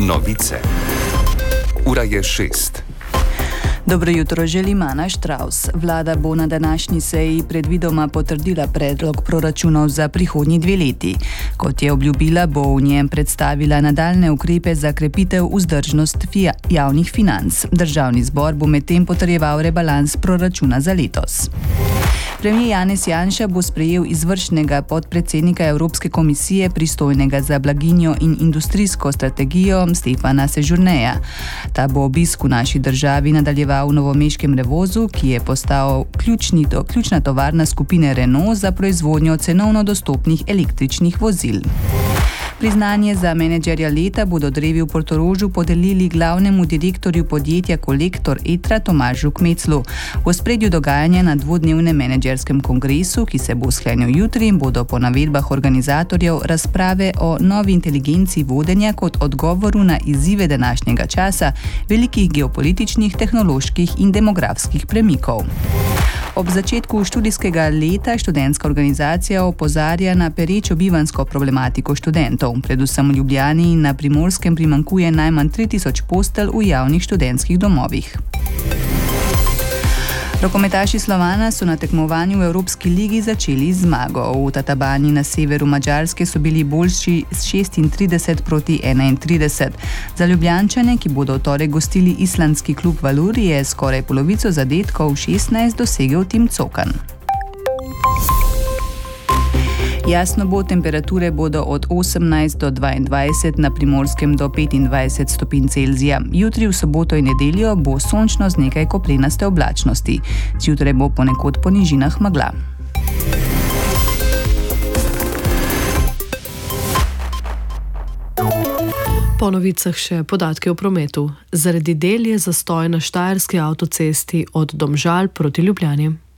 Novice. Ura je 6. Dobro jutro, želi Mana Štravs. Vlada bo na današnji seji predvidoma potrdila predlog proračunov za prihodnji 2 leti. Kot je obljubila, bo v njem predstavila nadaljne ukrepe za krepitev vzdržnosti javnih financ. Državni zbor bo medtem potrjeval rebalans proračuna za letos. Premijer Janez Janša bo sprejel izvršnega podpredsednika Evropske komisije, pristojnega za blaginjo in industrijsko strategijo, Stefana Sejourneja. Ta bo obisk v naši državi nadaljeval v novomeškem Revozu, ki je postal ključna tovarna skupine Renault za proizvodnjo cenovno dostopnih električnih vozil. Priznanje za menedžerja leta bodo drevi v Portorožu podelili glavnemu direktorju podjetja Kolektor Etra Tomažu Kmeclu. V ospredju dogajanja na 2-dnevnem menedžerskem kongresu, ki se bo sklenil jutri, bodo po navedbah organizatorjev razprave o novi inteligenci vodenja kot odgovoru na izzive današnjega časa, velikih geopolitičnih, tehnoloških in demografskih premikov. Ob začetku študijskega leta študentska organizacija opozarja na perečo bivanjsko problematiko študentov. Predvsem v Ljubljani in na Primorskem primanjkuje najmanj 3000 postelj v javnih študentskih domovih. Rokometaši Slovana so na tekmovanju v Evropski ligi začeli z zmago. V Tatabani na severu Madžarske so bili boljši s 36-31. Za Ljubljančane, ki bodo v torek gostili islandski klub Valur, je skoraj polovico zadetkov 16 dosegel Tim Cokan. Jasno bo, temperature bodo od 18 do 22, na Primorskem do 25 stopinj Celzija. Jutri v soboto in nedeljo bo sončno z nekaj koprenaste oblačnosti. Zjutraj bo ponekod po nižinah megla. Po novicah še podatke o prometu. Zaradi del je zastoj na štajerski avtocesti od Domžal proti Ljubljani.